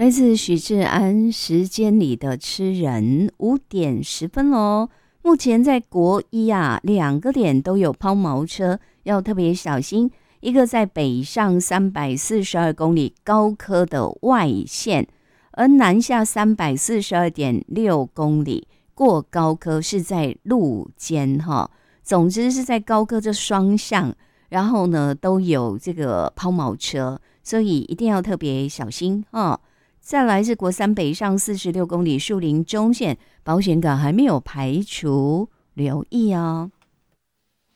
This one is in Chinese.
来自许志安时间里的吃人5:10咯。目前在国一2个点都有抛锚车，要特别小心。一个在北上342公里高科的外线，而南下342.6公里过高科是在路肩哈。总之是在高科这双向，然后呢都有这个抛锚车，所以一定要特别小心哈。再来是国三北上46公里树林中线，保险杆还没有排除，留意哦。